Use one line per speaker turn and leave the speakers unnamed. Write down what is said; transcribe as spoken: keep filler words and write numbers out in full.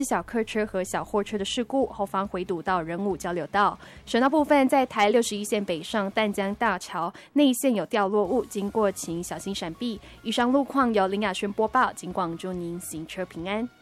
小客车和小货车的事故，后方回堵到仁武交流道。省道部分，在台六十一线北上淡江大桥内线有掉落物，经过请小心闪避。以上路况由林雅轩播报，警广祝您行车平安。